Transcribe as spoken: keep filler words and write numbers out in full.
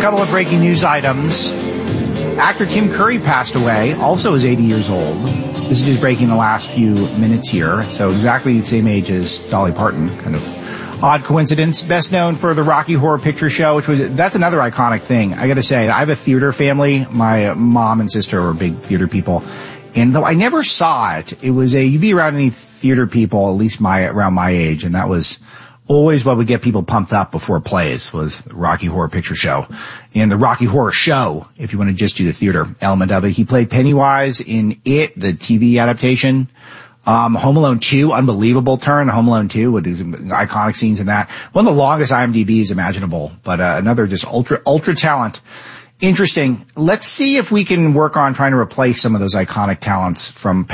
couple of breaking news items. Actor Tim Curry passed away, also is eighty years old. This is just breaking the last few minutes here. So exactly the same age as Dolly Parton. Kind of odd coincidence. Best known for the Rocky Horror Picture Show, which was, that's another iconic thing. I gotta say, I have a theater family. My mom and sister were big theater people. And though I never saw it, it was a, you'd be around any theater people, at least my, around my age, and that was always what would get people pumped up before plays was the Rocky Horror Picture Show. And the Rocky Horror Show, if you want to just do the theater element of it. He played Pennywise in It, the T V adaptation. Um, Home Alone two, unbelievable turn. Home Alone two with iconic scenes in that. One of the longest I M D Bs imaginable, but uh, another just ultra, ultra talent. Interesting. Let's see if we can work on trying to replace some of those iconic talents from